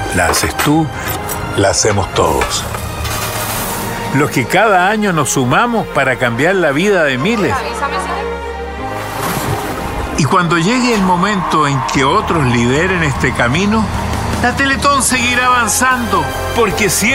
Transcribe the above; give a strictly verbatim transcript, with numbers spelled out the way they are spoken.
La haces tú, la hacemos todos. Los que cada año nos sumamos para cambiar la vida de miles. Y cuando llegue el momento en que otros lideren este camino, la Teletón seguirá avanzando, porque siempre